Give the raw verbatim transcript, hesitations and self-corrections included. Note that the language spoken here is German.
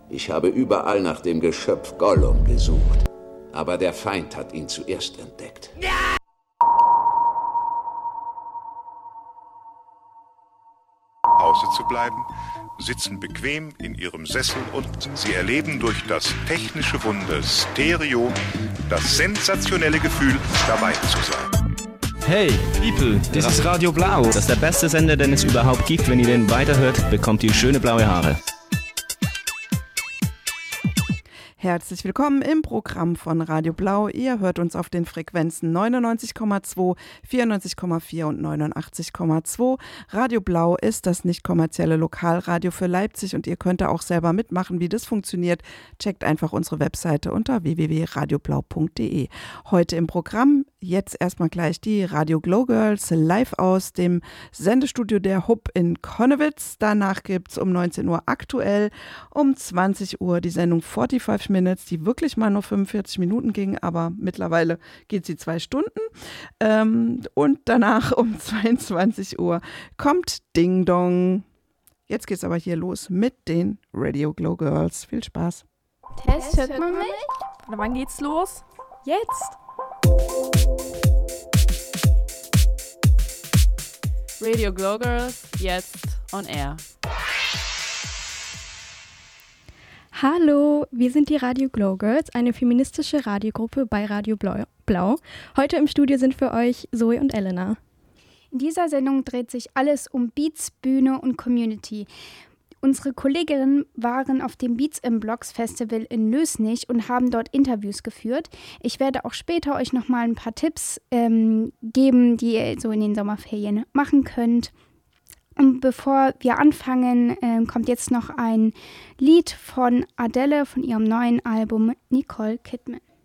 Ich habe überall nach dem Geschöpf Gollum gesucht. Aber der Feind hat ihn zuerst entdeckt. Hause zu bleiben, sitzen bequem in ihrem Sessel und sie erleben durch das technische Wunder Stereo das sensationelle Gefühl, dabei zu sein. Hey, People, das ist Radio Blau. Das ist der beste Sender, den es überhaupt gibt. Wenn ihr den weiterhört, bekommt ihr schöne blaue Haare. Herzlich willkommen im Programm von Radio Blau. Ihr hört uns auf den Frequenzen neunundneunzig Komma zwei, vierundneunzig Komma vier und neunundachtzig Komma zwei. Radio Blau ist das nicht kommerzielle Lokalradio für Leipzig und ihr könnt da auch selber mitmachen, wie das funktioniert. Checkt einfach unsere Webseite unter w w w punkt radioblau punkt d e. Heute im Programm jetzt erstmal gleich die Radio Glow Girls live aus dem Sendestudio der H U B in Connewitz. Danach gibt es um neunzehn Uhr aktuell, um zwanzig Uhr die Sendung forty-five Minutes, die wirklich mal nur fünfundvierzig Minuten ging, aber mittlerweile geht sie zwei Stunden. Ähm, und danach um zweiundzwanzig Uhr kommt Ding Dong. Jetzt geht's aber hier los mit den Radio Glow Girls. Viel Spaß. Test, hört man mich? Na, wann geht's los? Jetzt. Radio Glow Girls, jetzt on air. Hallo, wir sind die Radio Glow Girls, eine feministische Radiogruppe bei Radio Blau. Heute im Studio sind für euch Zoe und Elena. In dieser Sendung dreht sich alles um Beats, Bühne und Community. Unsere Kolleginnen waren auf dem Beats im Blocks Festival in Lösnich und haben dort Interviews geführt. Ich werde auch später euch nochmal ein paar Tipps ähm, geben, die ihr so in den Sommerferien machen könnt. Und bevor wir anfangen, äh, kommt jetzt noch ein Lied von Adele von ihrem neuen Album Nicole Kidman.